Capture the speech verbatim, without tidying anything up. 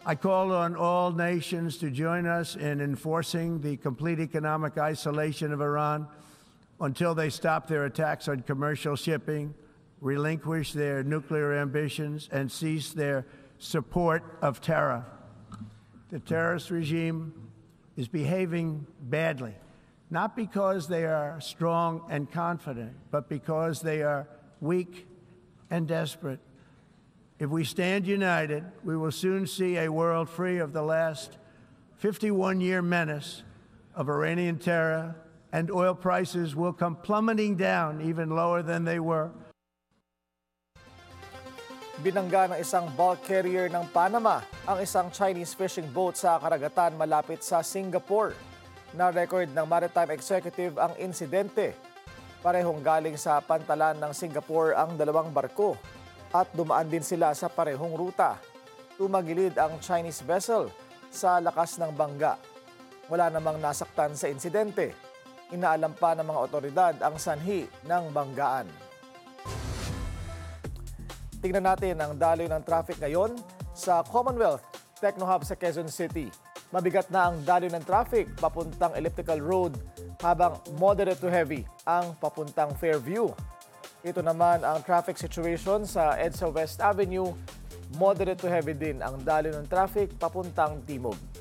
I call on all nations to join us in enforcing the complete economic isolation of Iran until they stop their attacks on commercial shipping, relinquish their nuclear ambitions, and cease their support of terror. The terrorist regime is behaving badly, not because they are strong and confident, but because they are weak and desperate. If we stand united, we will soon see a world free of the last fifty-one-year menace of Iranian terror, and oil prices will come plummeting down even lower than they were. Binangga ng isang bulk carrier ng Panama ang isang Chinese fishing boat sa karagatan malapit sa Singapore. Na-record ng Maritime Executive ang insidente. Parehong galing sa pantalan ng Singapore ang dalawang barko at dumaan din sila sa parehong ruta. Tumagilid ang Chinese vessel sa lakas ng bangga. Wala namang nasaktan sa insidente. Inaalam pa ng mga otoridad ang sanhi ng banggaan. Tingnan natin ang daloy ng traffic ngayon sa Commonwealth Techno Hub sa Quezon City. Mabigat na ang daloy ng traffic papuntang Elliptical Road habang moderate to heavy ang papuntang Fairview. Ito naman ang traffic situation sa EDSA West Avenue. Moderate to heavy din ang daloy ng traffic papuntang Timog.